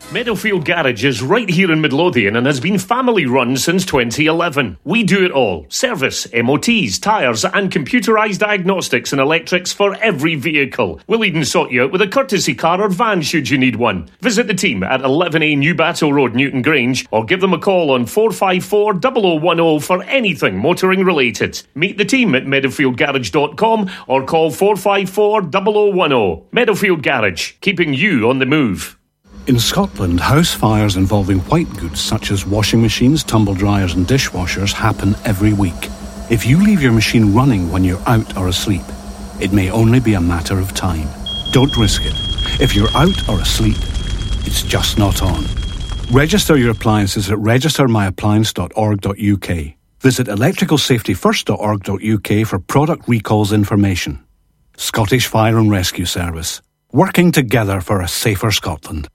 Meadowfield Garage is right here in Midlothian and has been family run since 2011. We do it all. Service, MOTs, tyres and computerised diagnostics and electrics for every vehicle. We'll even sort you out with a courtesy car or van should you need one. Visit the team at 11A New Battle Road, Newton Grange, or give them a call on 454 0010 for anything motoring related. Meet the team at meadowfieldgarage.com or call 454 0010. Meadowfield Garage, keeping you on the move. In Scotland, house fires involving white goods such as washing machines, tumble dryers and dishwashers happen every week. If you leave your machine running when you're out or asleep, it may only be a matter of time. Don't risk it. If you're out or asleep, it's just not on. Register your appliances at registermyappliance.org.uk. Visit electricalsafetyfirst.org.uk for product recalls information. Scottish Fire and Rescue Service. Working together for a safer Scotland.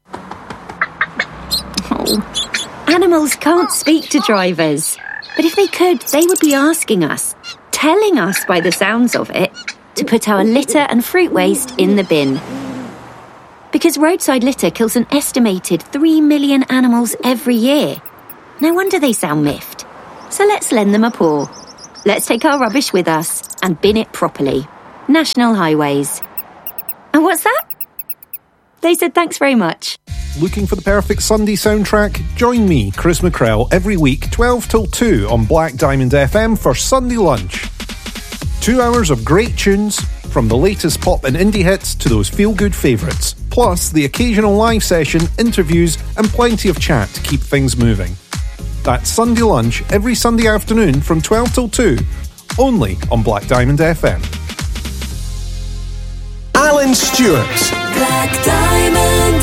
Oh, animals can't speak to drivers. But if they could, they would be asking us, telling us by the sounds of it, to put our litter and fruit waste in the bin. Because roadside litter kills an estimated 3 million animals every year. No wonder they sound miffed. So let's lend them a paw. Let's take our rubbish with us and bin it properly. National Highways. And what's that? They said thanks very much. Looking for the perfect Sunday soundtrack? Join me, Chris McCrell, every week 12 till 2 on Black Diamond FM for Sunday Lunch. 2 hours of great tunes, from the latest pop and indie hits to those feel-good favourites, plus the occasional live session, interviews and plenty of chat to keep things moving. That's Sunday Lunch every Sunday afternoon from 12 till 2, only on Black Diamond FM. Alan Stewart. Black Diamond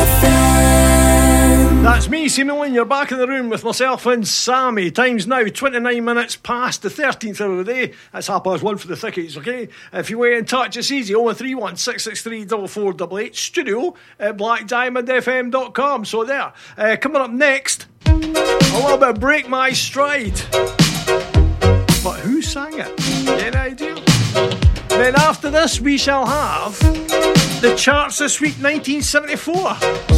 FM. That's me, Simon. You're back in the room with myself and Sammy. Time's now 29 minutes past the 13th of the day. That's 1:30 for the thickies, okay? If you want in touch, it's easy. 0131 663 4488. Studio at blackdiamondfm.com. So there. Coming up next, a little bit of Break My Stride. But who sang it? Any idea? Then after this, we shall have the charts this week, 1974.